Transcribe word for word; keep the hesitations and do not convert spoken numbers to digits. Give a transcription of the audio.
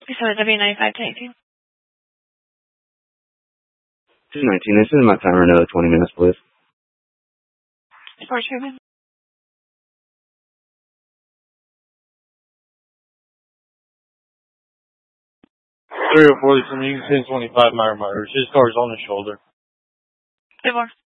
So it's W ninety-five to eighteen. two nineteen. This is my timer. Another twenty minutes, please. For Truman. three oh four from you, ten twenty-five Meyer Myers. His car's on his shoulder. Two more.